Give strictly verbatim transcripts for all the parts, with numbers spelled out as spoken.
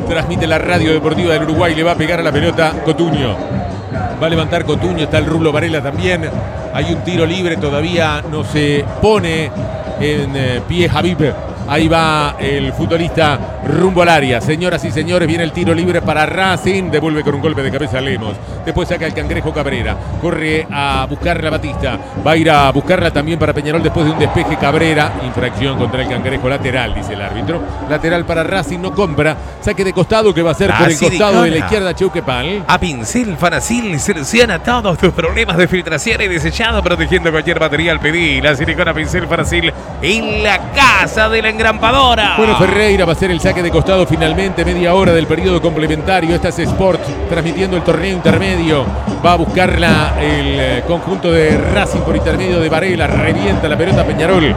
Transmite la radio deportiva del Uruguay. Le va a pegar a la pelota Cotuño. Va a levantar Cotuño. Está el Rulo Varela también. Hay un tiro libre. Todavía no se pone en eh, pie Habib. Ahí va el futbolista rumbo al área. Señoras y señores, viene el tiro libre para Racing. Devuelve con un golpe de cabeza a Lemos. Después saca el Cangrejo Cabrera. Corre a buscarla Batista. Va a ir a buscarla también para Peñarol después de un despeje Cabrera. Infracción contra el Cangrejo. Lateral, dice el árbitro. Lateral para Racing. No compra. Saque de costado que va a ser por el costado de la izquierda Cheuquepal. A Pincel Fanacil soluciona todos tus problemas de filtración y desechado, protegiendo cualquier material. Pedí la silicona Pincel Fanacil en la casa de la engrampadora. Bueno, Ferreira va a hacer el saque de costado finalmente. Media hora del periodo complementario. Esta es Sport transmitiendo el torneo intermedio. Va a buscarla el conjunto de Racing por intermedio de Varela. Revienta la pelota Peñarol.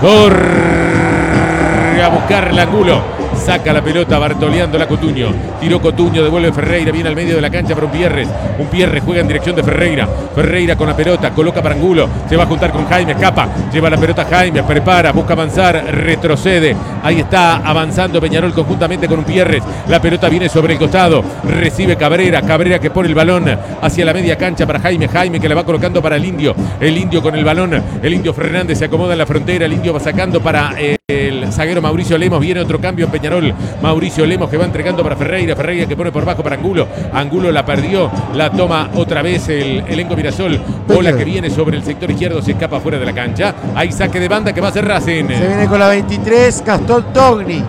Corre a buscarla Angulo. Saca la pelota Bartoleando la Cotuño. Tiró Cotuño, devuelve Ferreira. Viene al medio de la cancha para Umpierres. Umpierres juega en dirección de Ferreira. Ferreira con la pelota, coloca para Angulo. Se va a juntar con Jaime, escapa. Lleva la pelota Jaime, prepara, busca avanzar, retrocede. Ahí está avanzando Peñarol conjuntamente con Umpierres. La pelota viene sobre el costado. Recibe Cabrera. Cabrera que pone el balón hacia la media cancha para Jaime. Jaime que la va colocando para el Indio. El Indio con el balón. El Indio Fernández se acomoda en la frontera. El Indio va sacando para eh, el zaguero Mauricio Lemos. Viene otro cambio en Peñarol. Mauricio Lemos que va entregando para Ferreira. Ferreira que pone por bajo para Angulo. Angulo la perdió. La toma otra vez el elenco Mirasol. Bola que viene sobre el sector izquierdo. Se escapa fuera de la cancha. Hay saque de banda que va a ser Racing. Se viene con la veintitrés. Gastón Togni.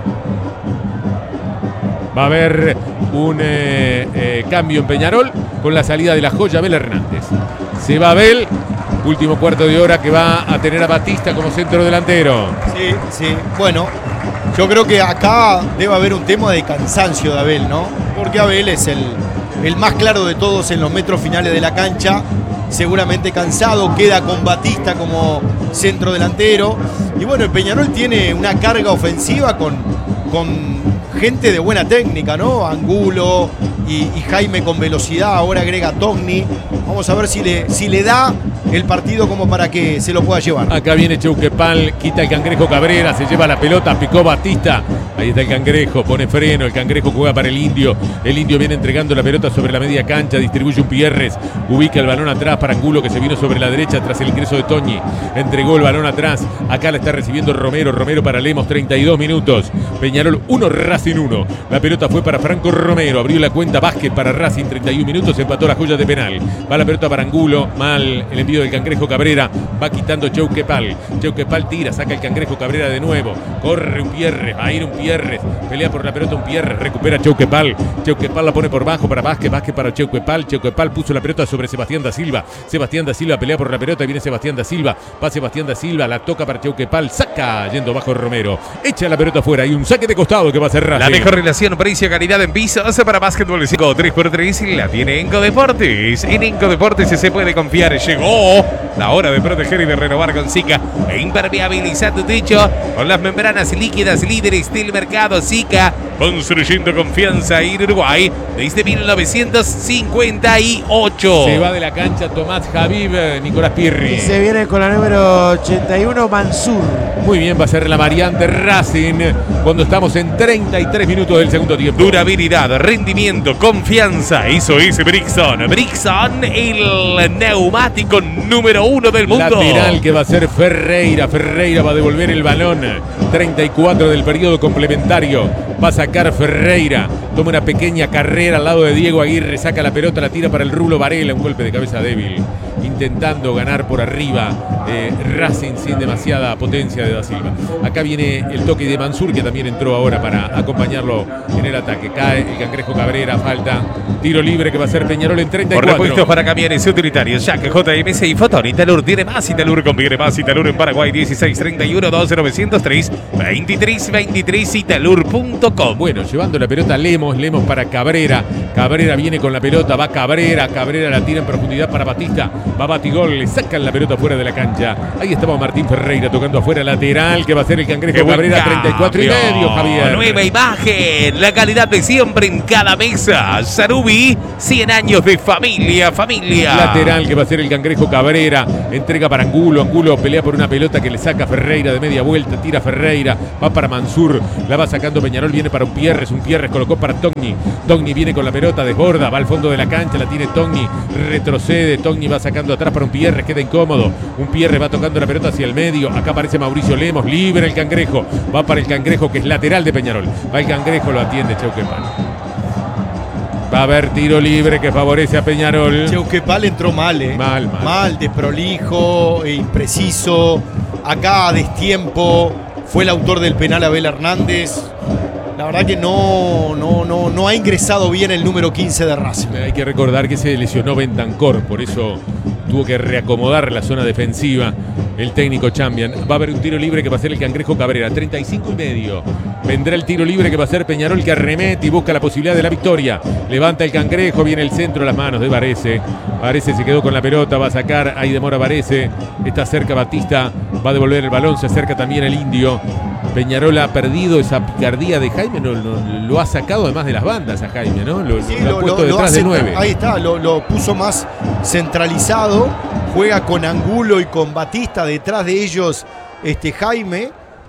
Va a haber un eh, eh, cambio en Peñarol con la salida de la joya Abel Hernández. Se va Abel. Último cuarto de hora que va a tener a Batista como centro delantero. Sí, sí. Bueno, yo creo que acá debe haber un tema de cansancio de Abel, ¿no? Porque Abel es el, el más claro de todos en los metros finales de la cancha. Seguramente cansado, queda con Batista como centro delantero. Y bueno, el Peñarol tiene una carga ofensiva con, con gente de buena técnica, ¿no? Angulo y, y Jaime con velocidad, ahora agrega Togni. Vamos a ver si le, si le da el partido como para que se lo pueda llevar. Acá viene Cheuquepal, quita el Cangrejo Cabrera, se lleva la pelota, picó Batista. Ahí está el Cangrejo, pone freno, el Cangrejo juega para el Indio. El Indio viene entregando la pelota sobre la media cancha, distribuye un Pierres, ubica el balón atrás para Angulo que se vino sobre la derecha tras el ingreso de Toñi. Entregó el balón atrás, acá la está recibiendo Romero, Romero para Lemos, treinta y dos minutos. Peñarol uno, Racing uno. La pelota fue para Franco Romero, abrió la cuenta Vázquez para Racing, treinta y un minutos, empató la joya de penal. Va la pelota para Angulo, mal el envío del Cangrejo Cabrera, va quitando Cheuquepal. Cheuquepal tira, saca el Cangrejo Cabrera de nuevo, corre un Pierres, va a ir un Pierres, pelea por la pelota un Pierres, recupera Cheuquepal. Cheuquepal la pone por bajo para Vázquez, Vázquez para Cheuquepal. Cheuquepal puso la pelota sobre Sebastián da Silva. Sebastián da Silva pelea por la pelota, viene Sebastián da Silva, va Sebastián da Silva, la toca para Cheuquepal, saca yendo bajo Romero, echa la pelota afuera y un saque de costado que va a ser Racing. La mejor relación precio-calidad en pisos para básquetbol cinco tres por tres la tiene Enco Deportes. En Enco Deportes se puede confiar. Llegó la hora de proteger y de renovar con Sika e impermeabilizar tu techo con las membranas líquidas líderes del mercado. Sika, construyendo confianza en Uruguay desde mil novecientos cincuenta y ocho. Se va de la cancha Tomás Habib, Nicolás Pirri. Y se viene con la número ochenta y uno, Mansur. Muy bien, va a ser la variante Racing cuando estamos en treinta y tres minutos del segundo tiempo. Durabilidad, rendimiento, confianza. Eso es Brixon. Brixon, el neumático número uno del mundo. Lateral que va a ser Ferreira. Ferreira va a devolver el balón. treinta y cuatro del periodo complementario. Va a sacar Ferreira. Toma una pequeña carrera al lado de Diego Aguirre. Saca la pelota, la tira para el Rulo Varela. Un golpe de cabeza débil. Intentando ganar por arriba eh, Racing sin demasiada potencia de da Silva. Acá viene el toque de Mansur que también entró ahora para acompañarlo en el ataque. Cae el Cangrejo Cabrera, falta. Tiro libre que va a ser Peñarol en treinta y cuatro. Por repuestos para camiones utilitarios, Jack, J M C y Fotón. Italur tiene más. Italur conviene más. Italur en Paraguay dieciséis treinta y uno doce novecientos tres veintitrés veintitrés italur punto com. Bueno, llevando la pelota Lemos, Lemos para Cabrera. Cabrera viene con la pelota, va Cabrera. Cabrera la tira en profundidad para Batista. Va Batigol, le sacan la pelota fuera de la cancha. cancha. Ahí estaba Martín Ferreira tocando afuera, lateral, que va a ser el Cangrejo Qué buen Cabrera, treinta y cuatro y cambio. medio, Javier. Nueva imagen, la calidad de siempre en cada mesa. Sarubi, cien años de familia, familia. Lateral, que va a ser el Cangrejo Cabrera, entrega para Angulo, Angulo pelea por una pelota que le saca Ferreira de media vuelta, tira Ferreira, va para Mansur, la va sacando Peñarol, viene para Umpierres, Umpierres colocó para Togni, Togni viene con la pelota, desborda, va al fondo de la cancha, la tiene Togni, retrocede, Togni va sacando atrás para Umpierres, queda incómodo, Umpierres va tocando la pelota hacia el medio, acá aparece Mauricio Lemos, libre el Cangrejo, va para el Cangrejo que es lateral de Peñarol, va el Cangrejo, lo atiende Chauquepan. Va a haber tiro libre que favorece a Peñarol. Cheuquepal entró mal, ¿eh? Mal, mal. Mal, desprolijo, e impreciso. Acá a destiempo. Fue el autor del penal Abel Hernández. La verdad que no, no, no, no ha ingresado bien el número quince de Racing. Hay que recordar que se lesionó Bentancor, por eso tuvo que reacomodar la zona defensiva el técnico Champion. Va a haber un tiro libre que va a ser el Cangrejo Cabrera, treinta y cinco y medio. Vendrá el tiro libre que va a ser Peñarol, que arremete y busca la posibilidad de la victoria. Levanta el Cangrejo, viene el centro a las manos de Varese. Varese se quedó con la pelota, va a sacar, ahí demora Varese. Está cerca Batista, va a devolver el balón, se acerca también el Indio. Peñarol ha perdido esa picardía de Jaime, no, no, lo ha sacado además de las bandas a Jaime, ¿no? Lo, Sí, lo lo- ha puesto lo- lo detrás hace- de nueve. Ahí está, lo, lo puso más centralizado. Juega con Angulo y con Batista. Detrás de ellos este, Jaime.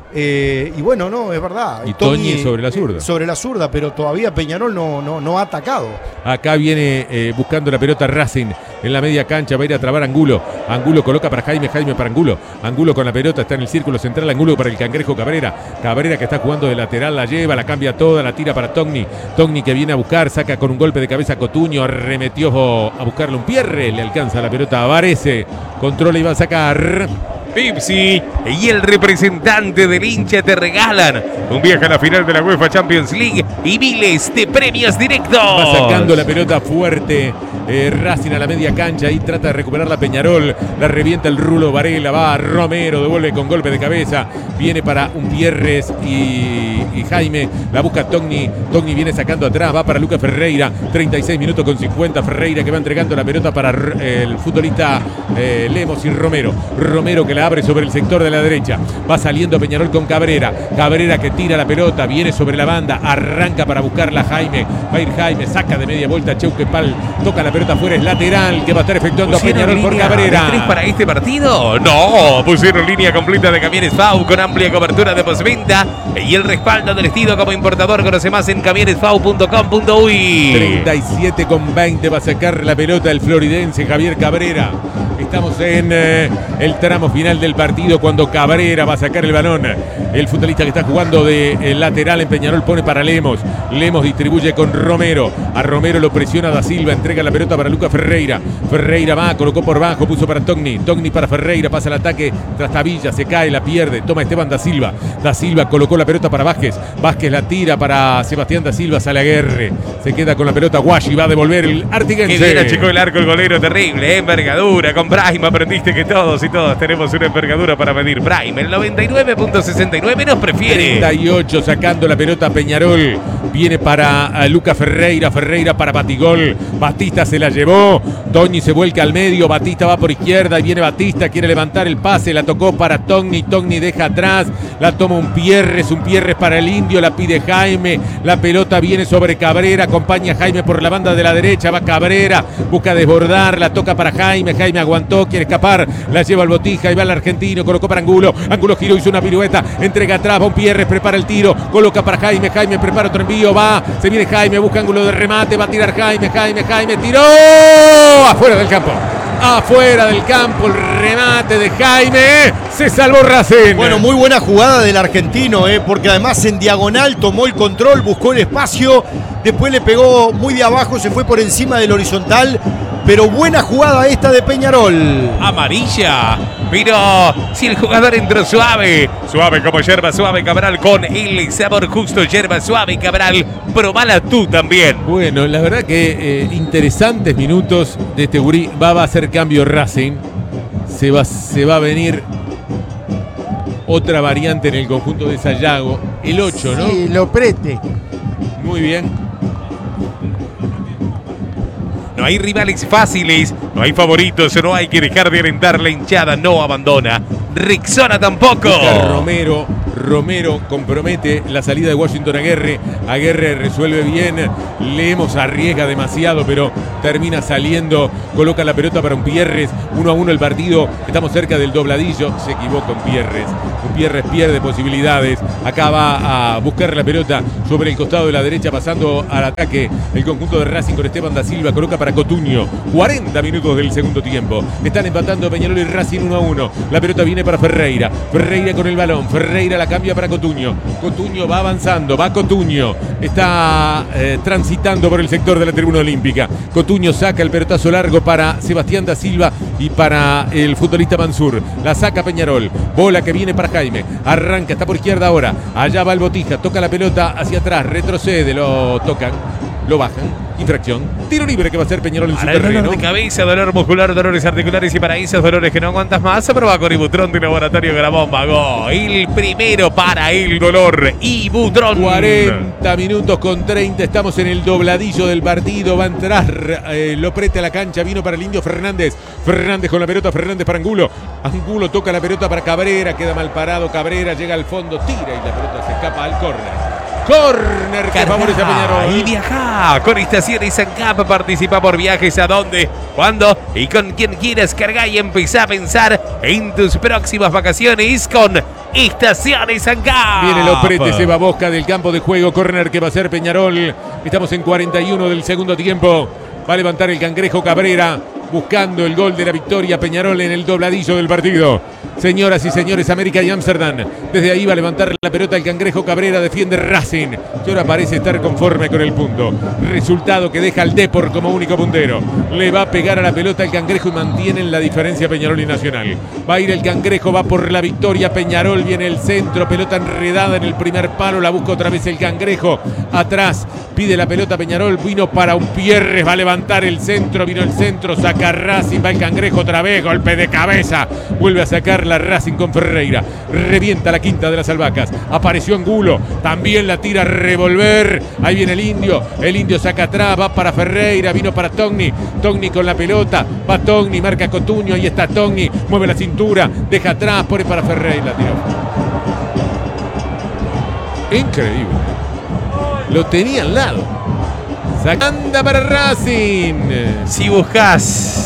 Eh, y bueno, no, es verdad. Y Toñi sobre la eh, zurda. sobre la zurda, pero todavía Peñarol no, no, no ha atacado. Acá viene eh, buscando la pelota Racing en la media cancha, va a ir a trabar Angulo. Angulo coloca para Jaime, Jaime para Angulo. Angulo con la pelota, está en el círculo central, Angulo para el Cangrejo Cabrera. Cabrera que está jugando de lateral, la lleva, la cambia toda, la tira para Togni. Togni que viene a buscar, saca con un golpe de cabeza a Cotuño, arremetió a buscarle un pierre, le alcanza la pelota a Varese, controla y va a sacar. Pepsi y el representante del hincha te regalan un viaje a la final de la UEFA Champions League y miles de premios directos. Va sacando la pelota fuerte eh, Racing a la media cancha y trata de recuperar la Peñarol. La revienta el Rulo Varela, va Romero, devuelve con golpe de cabeza. Viene para Umpierres y, y Jaime. La busca Togni. Togni viene sacando atrás, va para Lucas Ferreira. treinta y seis minutos con cincuenta. Ferreira que va entregando la pelota para eh, el futbolista eh, Lemos y Romero. Romero que la abre sobre el sector de la derecha. Va saliendo Peñarol con Cabrera. Cabrera que tira la pelota, viene sobre la banda, arranca para buscarla Jaime. Va a ir Jaime, saca de media vuelta Cheuquepal, toca la pelota afuera, es lateral que va a estar efectuando a Peñarol por Cabrera. ¿Tres para este partido? No, pusieron línea completa de camiones F A U con amplia cobertura de postventa y el respaldo del estilo como importador. Conoce más en camiones f a u punto com punto u y. treinta y siete con veinte va a sacar la pelota el floridense Javier Cabrera. Estamos en eh, el tramo final del partido cuando Cabrera va a sacar el balón. El futbolista que está jugando de eh, lateral en Peñarol pone para Lemos. Lemos distribuye con Romero. A Romero lo presiona Da Silva, entrega la pelota para Lucas Ferreira. Ferreira va, colocó por bajo, puso para Togni. Togni para Ferreira, pasa el ataque. Trastabilla, se cae, la pierde. Toma Esteban Da Silva. Da Silva colocó la pelota para Vázquez. Vázquez la tira para Sebastián Da Silva. Sale Aguerre. Se queda con la pelota Guashi. Va a devolver el Artiguense. Que bien achicó el arco el golero, terrible, envergadura. Con Prime aprendiste que todos y todas tenemos una envergadura para medir. Prime, el noventa y nueve punto sesenta y nueve nos prefiere. treinta y ocho sacando la pelota Peñarol. Viene para Lucas Ferreira. Ferreira para Batigol. Batista se la llevó. Togni se vuelca al medio. Batista va por izquierda y viene Batista. Quiere levantar el pase. La tocó para Togni. Togni deja atrás. La toma Umpierres. Umpierres para el Indio. La pide Jaime. La pelota viene sobre Cabrera. Acompaña a Jaime por la banda de la derecha. Va Cabrera. Busca desbordar. La toca para Jaime. Jaime aguantó. Quiere escapar. La lleva al Botija. Y va el argentino. Colocó para Angulo. Angulo giró. Hizo una pirueta. Entrega atrás. Va Umpierres. Prepara el tiro. Coloca para Jaime. Jaime prepara otro envío. Va. Se viene Jaime. Busca ángulo de remate. Va a tirar Jaime. Jaime. Jaime. Tiró. Afuera del campo. Afuera del campo. El remate de Jaime. Se salvó Racing. Bueno, muy buena jugada del argentino, eh, porque además en diagonal tomó el control, buscó el espacio, después le pegó muy de abajo, se fue por encima del horizontal, pero buena jugada esta de Peñarol. Amarilla, pero si el jugador entró suave, suave como yerba suave Cabral, con el sabor justo yerba suave Cabral, probala tú también. Bueno, la verdad que eh, interesantes minutos de este gurí. Va, va a hacer cambio Racing. Se va, se va a venir otra variante en el conjunto de Sayago. El ocho, ¿no? Sí, lo prete. Muy bien. No no hay rivales fáciles, no hay favoritos, no hay que dejar de alentar. La hinchada no abandona. Rexona tampoco. Busca Romero, Romero compromete la salida de Washington Aguerre. Aguerre resuelve bien. Lemos arriesga demasiado, pero termina saliendo. Coloca la pelota para Umpierres. Uno a uno el partido. Estamos cerca del dobladillo. Se equivoca Umpierres. Umpierres pierde posibilidades. Acá va a buscar la pelota sobre el costado de la derecha, pasando al ataque el conjunto de Racing con Esteban da Silva. Coloca para Cotuño. cuarenta minutos del segundo tiempo. Están empatando Peñarol y Racing uno a uno. La pelota viene para Ferreira. Ferreira con el balón. Ferreira la cambia para Cotuño. Cotuño va avanzando. Va Cotuño. Está eh, transitando por el sector de la tribuna olímpica. Cotuño saca el pelotazo largo para Sebastián da Silva y para el futbolista Mansur. La saca Peñarol. Bola que viene para Jaime. Arranca, está por izquierda ahora. Allá va el Botija. Toca la pelota hacia atrás. Retrocede. Lo tocan. Lo bajan. Infracción. Tiro libre que va a ser Peñarol en su terreno. Dolor de cabeza, dolor muscular, dolores articulares y para esos dolores que no aguantas más, prueba con Ibutrón de Laboratorio Grabomba. Go. El primero para el dolor. Ibutrón. cuarenta minutos con treinta. Estamos en el dobladillo del partido. Va a entrar eh, Loprete a la cancha. Vino para el Indio Fernández. Fernández con la pelota. Fernández para Angulo. Angulo toca la pelota para Cabrera. Queda mal parado. Cabrera llega al fondo. Tira y la pelota se escapa al córner. Corner que favorece a Peñarol. Y viaja con Estaciones ANCAP. Participa por viajes a dónde, cuándo y con quien quieras. Carga y empezá a pensar en tus próximas vacaciones con Estaciones ANCAP. Viene Loprete, se va Bosca del campo de juego. Corner que va a ser Peñarol. Estamos en cuarenta y uno del segundo tiempo. Va a levantar el Cangrejo Cabrera, buscando el gol de la victoria. Peñarol en el dobladillo del partido. Señoras y señores, América y Ámsterdam. Desde ahí va a levantar la pelota el Cangrejo Cabrera. Defiende Racing, que ahora parece estar conforme con el punto. Resultado que deja al Depor como único puntero. Le va a pegar a la pelota el Cangrejo y mantienen la diferencia Peñarol y Nacional. Va a ir el Cangrejo, va por la victoria. Peñarol viene el centro, pelota enredada en el primer palo. La busca otra vez el Cangrejo. Atrás pide la pelota Peñarol. Vino para Umpierres, va a levantar el centro. Vino el centro, saca Racing, va el Cangrejo otra vez. Golpe de cabeza. Vuelve a sacar la Racing con Ferreira. Revienta la quinta de las albahacas. Apareció Angulo. También la tira a revolver. Ahí viene el Indio. El Indio saca atrás. Va para Ferreira. Vino para Togni. Togni con la pelota. Va Togni. Marca Cotuño. Ahí está Togni. Mueve la cintura. Deja atrás. Pone para Ferreira. La tiró. Increíble. Lo tenía al lado. Anda para Racing. Si buscas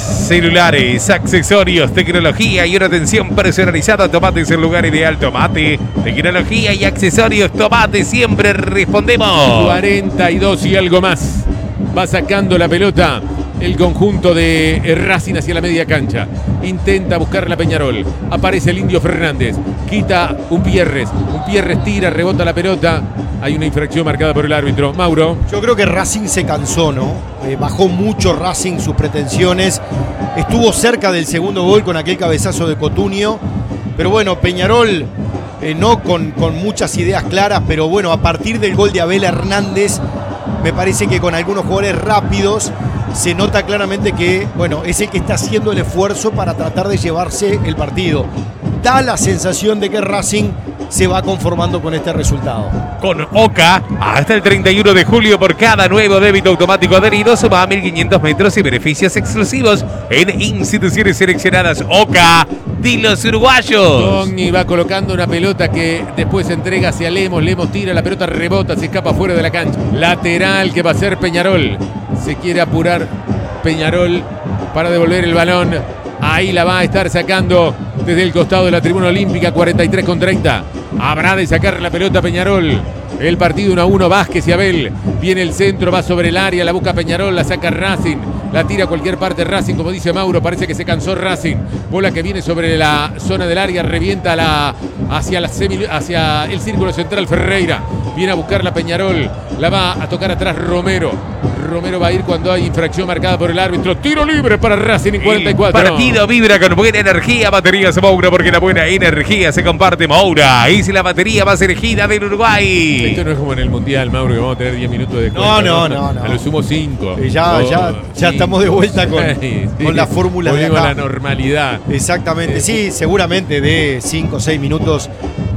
celulares, accesorios, tecnología y una atención personalizada, Tomate es el lugar ideal. Tomate, tecnología y accesorios, Tomate, siempre respondemos. cuarenta y dos y algo más. Va sacando la pelota el conjunto de Racing hacia la media cancha. Intenta buscar la Peñarol. Aparece el Indio Fernández. Quita Umpierres. Umpierres tira, rebota la pelota. Hay una infracción marcada por el árbitro. Mauro. Yo creo que Racing se cansó, ¿no? Eh, bajó mucho Racing sus pretensiones. Estuvo cerca del segundo gol con aquel cabezazo de Cotuño. Pero bueno, Peñarol eh, no con, con muchas ideas claras, pero bueno, a partir del gol de Abel Hernández, me parece que con algunos jugadores rápidos se nota claramente que, bueno, es el que está haciendo el esfuerzo para tratar de llevarse el partido. Da la sensación de que Racing se va conformando con este resultado. Con Oca, hasta el treinta y uno de julio, por cada nuevo débito automático adherido, suma a mil quinientos metros y beneficios exclusivos en instituciones seleccionadas. Oca, de los uruguayos. Togni va colocando una pelota que después se entrega hacia Lemos. Lemos tira, la pelota rebota, se escapa fuera de la cancha. Lateral que va a ser Peñarol. Se quiere apurar Peñarol para devolver el balón. Ahí la va a estar sacando desde el costado de la tribuna olímpica. Cuarenta y tres con treinta. Habrá de sacar la pelota Peñarol. El partido uno a uno, Vázquez y Abel. Viene el centro, va sobre el área, la busca Peñarol, la saca Racing. La tira a cualquier parte Racing, como dice Mauro. Parece que se cansó Racing. Bola que viene sobre la zona del área, revienta la, hacia, la semi, hacia el círculo central Ferreira. Viene a buscar la Peñarol. La va a tocar atrás Romero. Romero va a ir cuando hay infracción marcada por el árbitro. Tiro libre para Racing en cuarenta y cuatro. El partido vibra con buena energía. Baterías Moura, porque la buena energía se comparte. Moura es la batería más elegida del Uruguay. Esto no es como en el Mundial, Mauro, que vamos a tener diez minutos de No, no, no, no. A lo sumo cinco. Y ya, oh, ya, ya estamos de vuelta con, sí, sí. con la fórmula de Volvimos acá. a la normalidad. Exactamente, Eh, sí, seguramente de cinco o seis minutos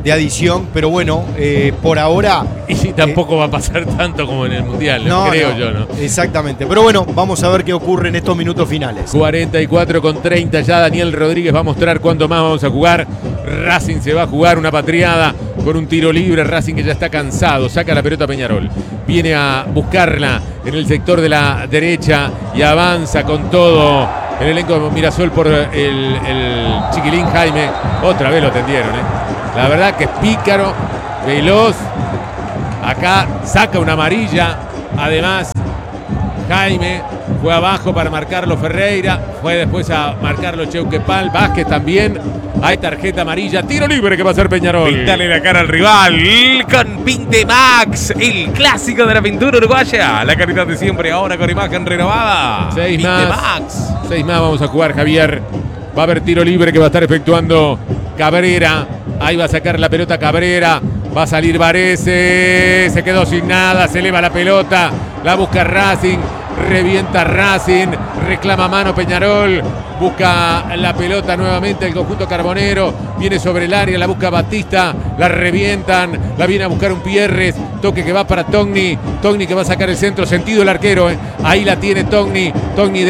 de adición, pero bueno, eh, por ahora... Y tampoco eh, va a pasar tanto como en el Mundial, no, creo no, yo, ¿no? Exactamente, pero bueno, vamos a ver qué ocurre en estos minutos finales. cuarenta y cuatro con treinta ya Daniel Rodríguez va a mostrar cuánto más vamos a jugar. Racing se va a jugar una patriada con un tiro libre. Racing que ya está cansado, saca la pelota Peñarol. Viene a buscarla en el sector de la derecha y avanza con todo el elenco de Mirasol por el, el chiquilín Jaime. Otra vez lo tendieron, ¿eh? La verdad que es pícaro, veloz. Acá saca una amarilla. Además, Jaime fue abajo para marcarlo Ferreira. Fue después a marcarlo Cheuquepal. Vázquez también. Hay tarjeta amarilla. Tiro libre que va a ser Peñarol. Pintale la cara al rival con Pinte Max, el clásico de la pintura uruguaya. La calidad de siempre, ahora con imagen renovada. Seis Pinte más. Max. Seis más vamos a jugar, Javier. Va a haber tiro libre que va a estar efectuando Cabrera. Ahí va a sacar la pelota Cabrera. Va a salir Varese. Se quedó sin nada. Se eleva la pelota. La busca Racing. Revienta Racing. Reclama mano Peñarol. Busca la pelota nuevamente el conjunto carbonero. Viene sobre el área. La busca Batista. La revientan. La viene a buscar un Pierres. Toque que va para Togni. Togni que va a sacar el centro. Sentido el arquero. ¿eh? Ahí la tiene Togni. Togni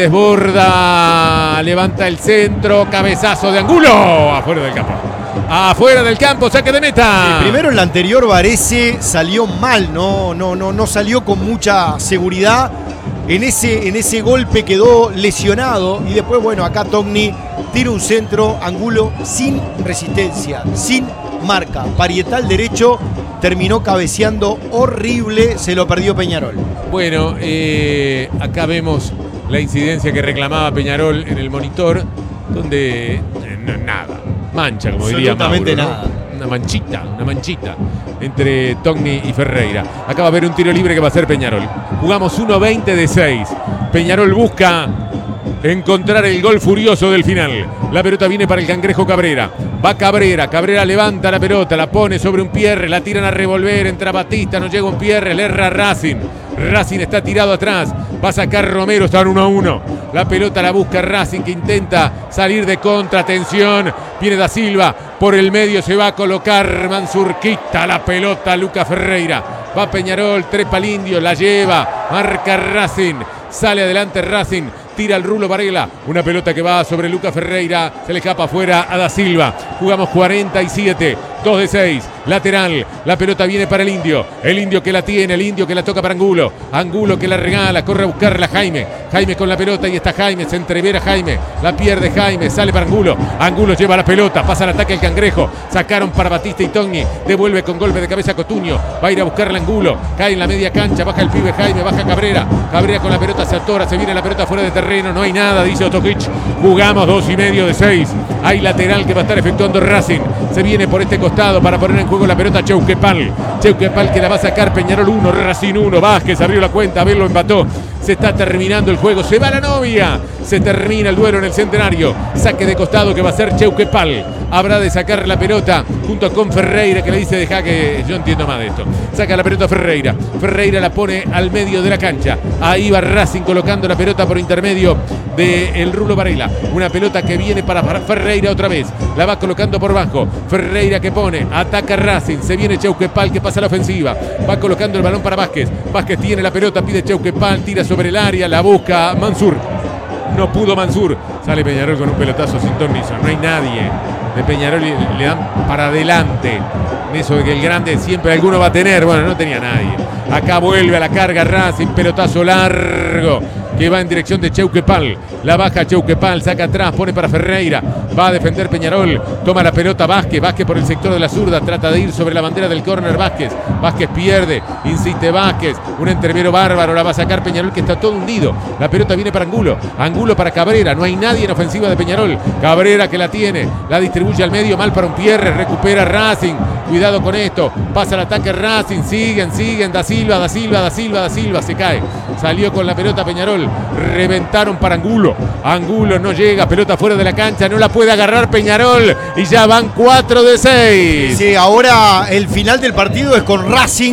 desborda. Levanta el centro. Cabezazo de Angulo. Afuera del campo. Afuera del campo, saque de meta. Sí, primero en la anterior Varese salió mal, no, no, no, no salió con mucha seguridad. En ese, en ese golpe quedó lesionado. Y después, bueno, acá Togni tira un centro, Angulo sin resistencia, sin marca. Parietal derecho, terminó cabeceando horrible, se lo perdió Peñarol. Bueno, eh, acá vemos la incidencia que reclamaba Peñarol en el monitor, donde eh, no, nada. Mancha, como diría Mauro, absolutamente ¿no? nada. Una manchita, una manchita entre Togni y Ferreira. Acá va a haber un tiro libre que va a ser Peñarol. Jugamos uno veinte de seis. Peñarol busca encontrar el gol furioso del final. La pelota viene para el Cangrejo Cabrera. Va Cabrera, Cabrera levanta la pelota, la pone sobre un Pierre, la tiran a revolver, entra Batista, no llega un Pierre, le erra Racing. Racing está tirado atrás, va a sacar Romero, está en uno a uno. La pelota la busca Racing que intenta salir de contra, atención, viene Da Silva, por el medio se va a colocar Mansur, quita la pelota Luca Ferreira. Va Peñarol, trepa al indio, la lleva, marca Racing, sale adelante Racing. Tira el Rulo Varela, una pelota que va sobre Luca Ferreira, se le escapa afuera a Da Silva. Jugamos cuarenta y siete, dos de seis, lateral, la pelota viene para el indio, el indio que la tiene, el indio que la toca para Angulo, Angulo que la regala, corre a buscarla Jaime, Jaime con la pelota y está Jaime, se entrevera Jaime, la pierde Jaime, sale para Angulo, Angulo lleva la pelota, pasa el ataque el Cangrejo, sacaron para Batista y Togni, devuelve con golpe de cabeza Cotuño, va a ir a buscarla Angulo, cae en la media cancha, baja el pibe Jaime, baja Cabrera, Cabrera con la pelota se atora, se viene la pelota fuera de terreno, no hay nada, dice Otojic, jugamos dos y medio de seis, hay lateral que va a estar efectuando Racing, se viene por este costado para poner en juego la pelota Cheuquepal, Cheuquepal que la va a sacar Peñarol uno, Racing uno, Vázquez abrió la cuenta, Abel lo empató, se está terminando el juego, se va la novia, se termina el duelo en el Centenario, saque de costado que va a ser Cheuquepal, habrá de sacar la pelota junto con Ferreira que le dice deja que yo entiendo más de esto, saca la pelota Ferreira, Ferreira la pone al medio de la cancha, ahí va Racing colocando la pelota por intermedio de el Rulo Varela, una pelota que viene para Ferreira otra vez, la va colocando por bajo, Ferreira que pone, ataca Racing, se viene Cheuquepal que pasa la ofensiva, va colocando el balón para Vázquez, Vázquez tiene la pelota, pide Cheuquepal, tira sobre el área, la busca Mansur, no pudo Mansur, sale Peñarol con un pelotazo sin tornillo, no hay nadie de Peñarol y le dan para adelante, en eso de que el grande siempre alguno va a tener, bueno, no tenía nadie, acá vuelve a la carga Racing, pelotazo largo, que va en dirección de Cheuquepal, la baja Cheuquepal, saca atrás, pone para Ferreira, va a defender Peñarol, toma la pelota Vázquez, Vázquez por el sector de la zurda, trata de ir sobre la bandera del córner Vázquez, Vázquez pierde, insiste Vázquez, un entrevero bárbaro, la va a sacar Peñarol que está todo hundido, la pelota viene para Angulo, Angulo para Cabrera, no hay nadie en ofensiva de Peñarol, Cabrera que la tiene, la distribuye al medio, mal para un Pierre, recupera Racing, cuidado con esto, pasa el ataque Racing, siguen, siguen, Da Silva, Da Silva, Da Silva, Da Silva, se cae, salió con la pelota Peñarol, reventaron para Angulo, Angulo no llega, pelota fuera de la cancha, no la puede agarrar Peñarol y ya van cuatro de seis. Sí, ahora el final del partido es con Racing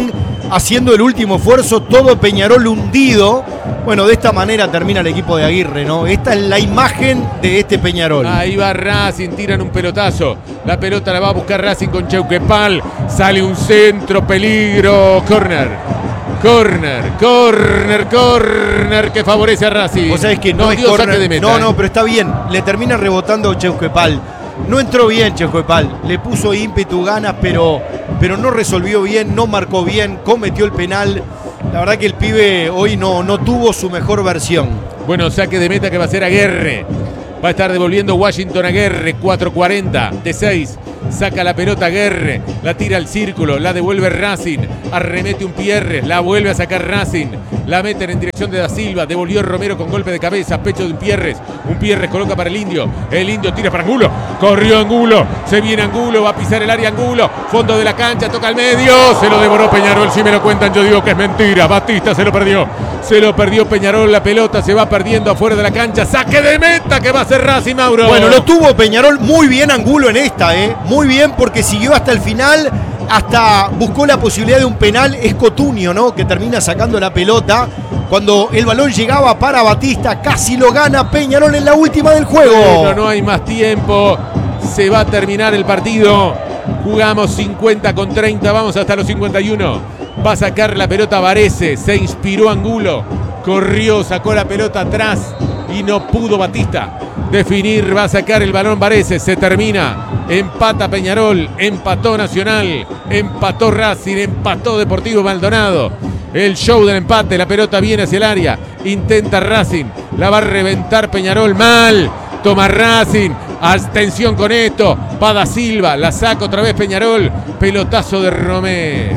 haciendo el último esfuerzo, todo Peñarol hundido. Bueno, de esta manera termina el equipo de Aguirre, ¿no? Esta es la imagen de este Peñarol. Ahí va Racing, tiran un pelotazo. La pelota la va a buscar Racing con Cheuquepal. Sale un centro, peligro. Corner. Corner, corner, corner que favorece a Racing. O sea, es que no, no es dio corner, saque de meta. No, no, pero está bien. Le termina rebotando Cheuquepal. No entró bien Cheuquepal. Le puso ímpetu, ganas, pero, pero no resolvió bien, no marcó bien, cometió el penal. La verdad que el pibe hoy no, no tuvo su mejor versión. Bueno, saque de meta que va a ser Aguirre. Va a estar devolviendo Washington Aguirre. cuatro cuarenta de seis. Saca la pelota Aguirre. La tira al círculo. La devuelve Racing. Arremete un Pierres. La vuelve a sacar Racing. La meten en dirección de Da Silva. Devolvió Romero con golpe de cabeza. Pecho de un Pierres. Un Pierres coloca para el Indio. El Indio tira para Angulo. Corrió Angulo. Se viene Angulo. Va a pisar el área Angulo. Fondo de la cancha. Toca al medio. Se lo devoró Peñarol. Si me lo cuentan, yo digo que es mentira. Batista se lo perdió. Se lo perdió Peñarol. La pelota se va perdiendo afuera de la cancha. Saque de meta que va a ser Racing, Mauro. Bueno, lo tuvo Peñarol muy bien Angulo en esta, ¿eh? Muy bien, porque siguió hasta el final, hasta buscó la posibilidad de un penal. Es Cotunio, ¿no? Que termina sacando la pelota. Cuando el balón llegaba para Batista, casi lo gana Peñarol en la última del juego. Bueno, no hay más tiempo. Se va a terminar el partido. Jugamos cincuenta con treinta. Vamos hasta los cincuenta y uno. Va a sacar la pelota Varese. Se inspiró Angulo. Corrió, sacó la pelota atrás y no pudo Batista definir. Va a sacar el balón Varese. Se termina. Empata Peñarol. Empató Nacional. Empató Racing. Empató Deportivo Maldonado. El show del empate. La pelota viene hacia el área. Intenta Racing. La va a reventar Peñarol. Mal. Toma Racing. Atención con esto. Va Da Silva. La saca otra vez Peñarol. Pelotazo de Romero.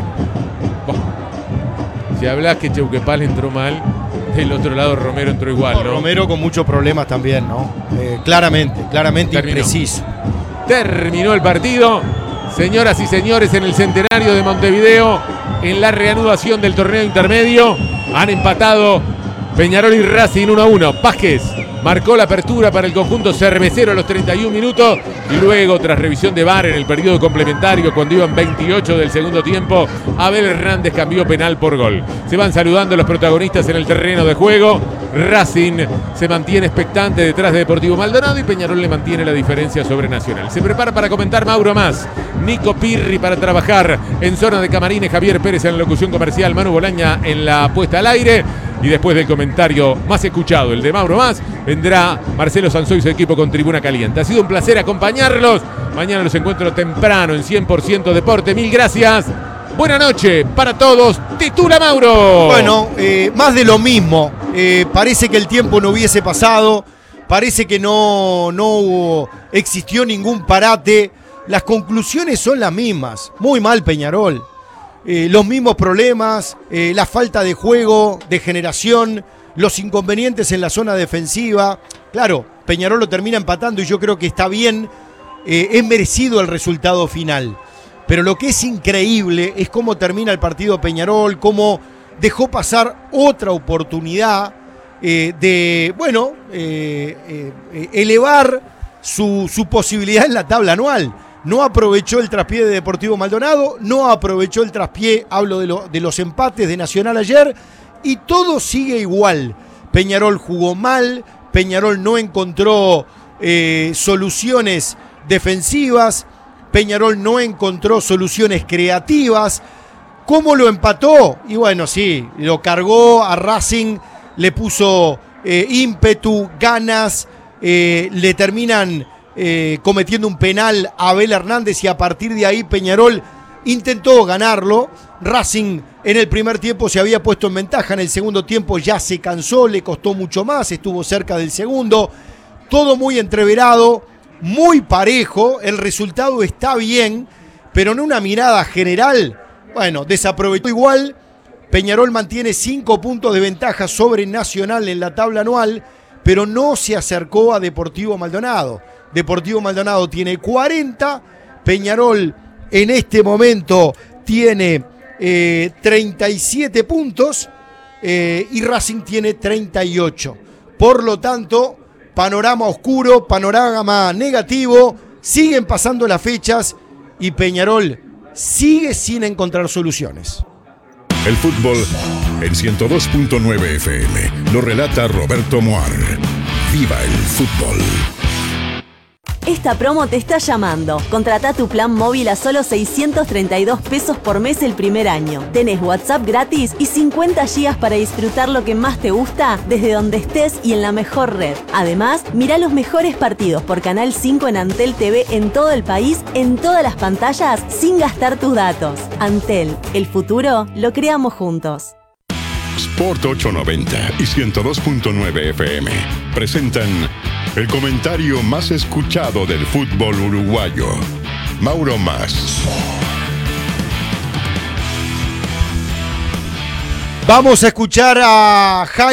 Si hablas que Cheuquepal entró mal, del otro lado Romero entró igual, ¿no? Romero con muchos problemas también, ¿no? Eh, claramente, claramente Terminó. impreciso. Terminó el partido. Señoras y señores, en el centenario de Montevideo, en la reanudación del torneo intermedio, han empatado Peñarol y Racing uno a uno. Vázquez marcó la apertura para el conjunto cervecero a los treinta y un minutos y luego, tras revisión de V A R en el periodo complementario, cuando iban veintiocho del segundo tiempo, Abel Hernández cambió penal por gol. Se van saludando los protagonistas en el terreno de juego. Racing se mantiene expectante detrás de Deportivo Maldonado y Peñarol le mantiene la diferencia sobre Nacional. Se prepara para comentar Mauro Más, Nico Pirri para trabajar en zona de camarines, Javier Pérez en la locución comercial, Manu Bolaña en la puesta al aire. Y después del comentario más escuchado, el de Mauro Más, vendrá Marcelo Sanzoy y su equipo con Tribuna Caliente. Ha sido un placer acompañarlos. Mañana los encuentro temprano en cien por ciento Deporte. Mil gracias. Buena noche para todos. Titula Mauro. Bueno, eh, más de lo mismo. Eh, parece que el tiempo no hubiese pasado. Parece que no, no hubo, existió ningún parate. Las conclusiones son las mismas. Muy mal Peñarol. Eh, los mismos problemas, eh, la falta de juego, de generación, los inconvenientes en la zona defensiva. Claro, Peñarol lo termina empatando y yo creo que está bien, eh, es merecido el resultado final. Pero lo que es increíble es cómo termina el partido Peñarol, cómo dejó pasar otra oportunidad eh, de, bueno, eh, eh, elevar su, su posibilidad en la tabla anual. No aprovechó el traspié de Deportivo Maldonado, no aprovechó el traspié, hablo de, lo, de los empates de Nacional ayer, y todo sigue igual. Peñarol jugó mal, Peñarol no encontró eh, soluciones defensivas, Peñarol no encontró soluciones creativas. ¿Cómo lo empató? Y bueno, sí, lo cargó a Racing, le puso eh, ímpetu, ganas, eh, le terminan... Eh, cometiendo un penal a Abel Hernández y a partir de ahí Peñarol intentó ganarlo. Racing en el primer tiempo se había puesto en ventaja, en el segundo tiempo ya se cansó, le costó mucho más, estuvo cerca del segundo. Todo muy entreverado, muy parejo, el resultado está bien, pero en una mirada general, bueno, desaprovechó igual. Peñarol mantiene cinco puntos de ventaja sobre Nacional en la tabla anual, pero no se acercó a Deportivo Maldonado. Deportivo Maldonado tiene cuarenta, Peñarol en este momento tiene eh, treinta y siete puntos eh, y Racing tiene treinta y ocho. Por lo tanto, panorama oscuro, panorama negativo, siguen pasando las fechas y Peñarol sigue sin encontrar soluciones. El fútbol en ciento dos punto nueve F M. Lo relata Roberto Moar. ¡Viva el fútbol! Esta promo te está llamando. Contratá tu plan móvil a solo seiscientos treinta y dos pesos por mes el primer año. Tenés WhatsApp gratis y cincuenta gigas para disfrutar lo que más te gusta desde donde estés y en la mejor red. Además, mirá los mejores partidos por Canal cinco en Antel T V en todo el país, en todas las pantallas, sin gastar tus datos. Antel, el futuro lo creamos juntos. Sport ochocientos noventa y ciento dos punto nueve F M presentan el comentario más escuchado del fútbol uruguayo. Mauro Mas. Vamos a escuchar a Jaime